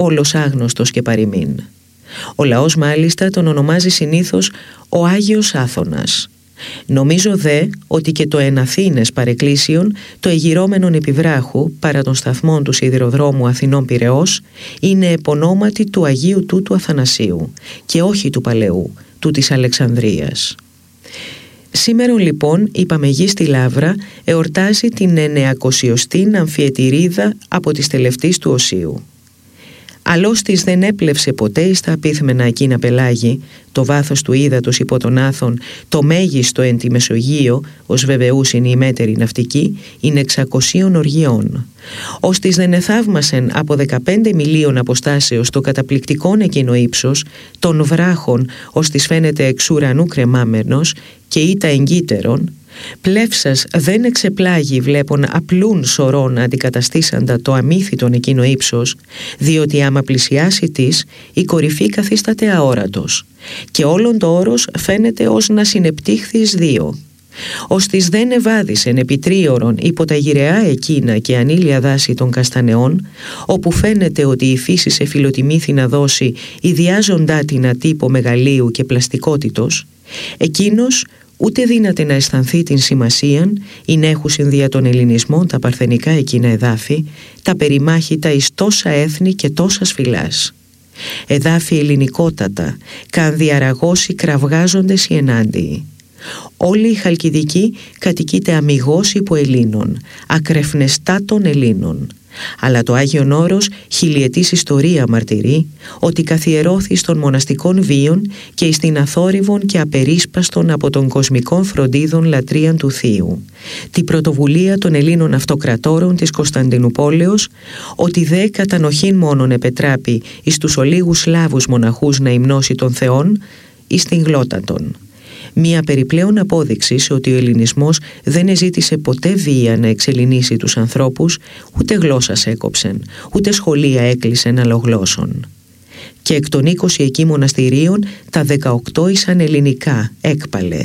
όλος άγνωστος και παροιμήν. Ο λαός μάλιστα τον ονομάζει συνήθως ο Άγιος Άθωνας. Νομίζω δε ότι και το εν Αθήνες παρεκκλήσιον, το εγυρώμενον επιβράχου παρά των σταθμών του σιδηροδρόμου Αθηνών Πειραιώς, είναι επωνόματι του Αγίου τούτου Αθανασίου και όχι του παλαιού, του της Αλεξανδρίας. Σήμερον λοιπόν η Παμεγή στη Λαύρα εορτάζει την 900η αμφιετηρίδα από τις τελευταίες του Οσίου. Αλλώς της δεν έπλευσε ποτέ εις τα απίθμενα εκείνα πελάγη, το βάθος του ύδατος υπό τον Άθων, το μέγιστο εν τη Μεσογείο, ως βεβαιούς είναι η μέτερη ναυτική, είναι 600 οργιών. Ως της δεν εθαύμασεν από 15 μιλίων αποστάσεως το καταπληκτικόν εκείνο ύψος, των βράχων, ως της φαίνεται εξ ουρανού κρεμάμενος και ήτα εγκύτερον, πλεύσας δεν εξεπλάγει βλέπων απλούν σωρών αντικαταστήσαντα το αμύθιτον εκείνο ύψος, διότι άμα πλησιάσει της, η κορυφή καθίσταται αόρατος και όλον το όρος φαίνεται ως να συνεπτύχθη εις δύο. Ως της δεν ευάδισεν επί τρίωρον υπό τα γυραιά εκείνα και ανήλια δάση των καστανεών, όπου φαίνεται ότι η φύση σε φιλοτιμήθη να δώσει ιδιάζοντά την ατύπο μεγαλείου και πλαστικότητος, εκείνος ούτε δύναται να αισθανθεί την σημασίαν ή να έχουσιν δια των ελληνισμών τα παρθενικά εκείνα εδάφη, τα περιμάχητα εις τόσα έθνη και τόσας φυλάς. Εδάφη ελληνικότατα, καν διαραγώσει κραυγάζοντες οι ενάντιοι. Όλοι οι Χαλκιδικοί κατοικείται αμιγώς υπό Ελλήνων, ακρεφνεστά των Ελλήνων. Αλλά το Άγιον Όρος χιλιετής ιστορία μαρτυρεί ότι καθιερώθη στον μοναστικών βίων και εις την αθόρυβον και απερίσπαστον από των κοσμικών φροντίδων λατρείαν του Θείου, την πρωτοβουλία των Ελλήνων αυτοκρατόρων της Κωνσταντινουπόλεως, ότι δε κατανοχήν μόνον επετράπει εις τους ολίγους Σλάβους μοναχούς να υμνώσει των Θεών, εις την γλώτα των. Μία περιπλέον απόδειξη ότι ο ελληνισμός δεν εζήτησε ποτέ βία να εξελληνίσει τους ανθρώπους, ούτε γλώσσας έκοψεν, ούτε σχολεία έκλεισεν αλλογλώσσων. Και εκ των 20 εκεί μοναστηρίων τα 18 ήσαν ελληνικά, έκπαλε.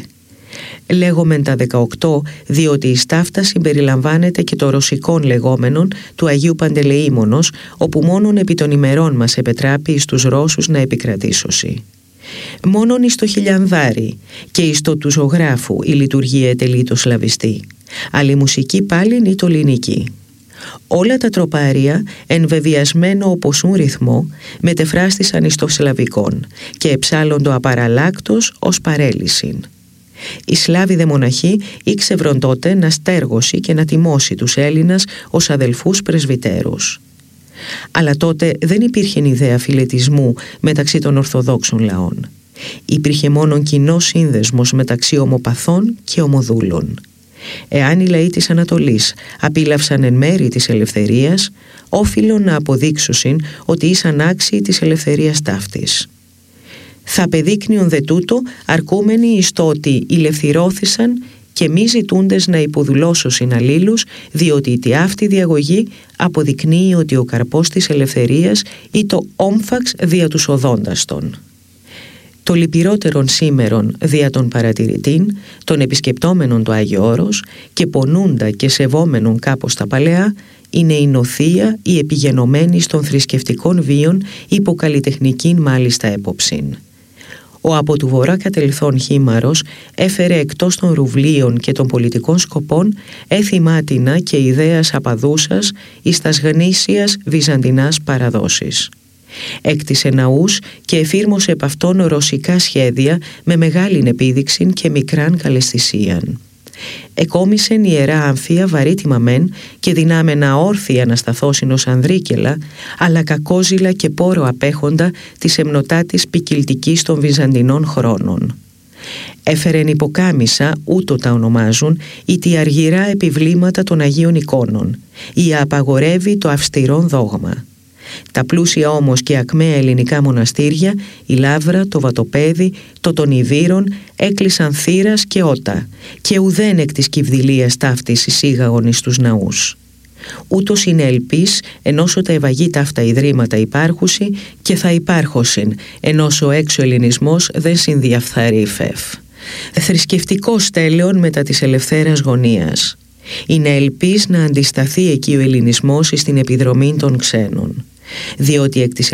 Λέγομεν τα 18 διότι εις ταύτα συμπεριλαμβάνεται και το ρωσικόν λεγόμενον του Αγίου Παντελεήμονος, όπου μόνον επί των ημερών μας επετράπει εις τους Ρώσους να επικρατήσωση. Μόνον εις το χιλιανδάρι και εις το του ζωγράφου η λειτουργία ετελεί το σλαβιστή, αλλά η μουσική πάλιν ή το λινική. Όλα τα τροπάρια εν βεβιασμένο οπωσούν ρυθμό μετεφράστησαν εις το σλαβικόν και εψάλλοντο απαραλλάκτος ως παρέλυσιν. Οι Σλάβοι δε μοναχοί ήξευρον τότε να στέργωσει και να τιμώσει τους Έλληνας ως αδελφούς πρεσβυτέρους. Αλλά τότε δεν υπήρχε ιδέα φιλετισμού μεταξύ των Ορθοδόξων λαών. Υπήρχε μόνον κοινός σύνδεσμος μεταξύ ομοπαθών και ομοδούλων. Εάν οι λαοί της Ανατολής απίλαυσαν εν μέρη της ελευθερίας, όφιλον να αποδείξουσιν ότι ήσαν άξιοι της ελευθερίας ταύτης. Θα πεδείκνυον δε τούτο αρκούμενοι εις το ότι ηλευθυρώθησαν και μη ζητούντες να υποδουλώσωσιν αλλήλους, διότι η τιάφτη διαγωγή αποδεικνύει ότι ο καρπός της ελευθερίας ή το όμφαξ δια τους οδόντας των. Το λυπηρότερον σήμερον δια των παρατηρητήν, των επισκεπτόμενων το Άγιο Όρος και πονούντα και σεβόμενων κάπως τα παλαιά, είναι η νοθεία η επιγενωμένη των θρησκευτικών βίων υποκαλλιτεχνικήν μάλιστα έποψην. Ο από του βορρά κατελθόν Χήμαρος έφερε εκτός των ρουβλίων και των πολιτικών σκοπών έθιμάτινα και ιδέας απαδούσας εις τας γνήσιας βυζαντινάς παραδόσεις. Έκτισε ναούς και εφήρμοσε επ' αυτόν ρωσικά σχέδια με μεγάλην επίδειξην και μικράν καλεσθησίαν. Εκόμισεν ιερά αμφία βαρύτιμα μεν και δυνάμενα όρθια να σταθώσιν ως ανδρίκελα, αλλά κακόζηλα και πόρο απέχοντα της εμνοτάτης ποικιλτικής των βυζαντινών χρόνων. Έφερεν υποκάμισα, ούτω τα ονομάζουν, ή τη αργυρά επιβλήματα των Αγίων εικόνων, ή απαγορεύει το αυστηρόν δόγμα. Τα πλούσια όμως και ακμαία ελληνικά μοναστήρια, η Λαύρα, το Βατοπέδι, το των Ιβύρων, έκλεισαν θύρας και ότα και ουδέν εκ της κυβδηλίας ταύτης εισήγαγον εις τους ναούς. Ούτως είναι ελπίς ενώσο τα ευαγή ταύτα ιδρύματα υπάρχουσι και θα υπάρχωσιν, ενός ο έξω ελληνισμός δεν συνδιαφθαρεί φεύ. Θρησκευτικός τέλεον μετά της ελευθέρας γωνίας. Είναι ελπίς να αντισταθεί εκεί ο ελληνισμός στην επιδρομή των ξένων. διότι εκ της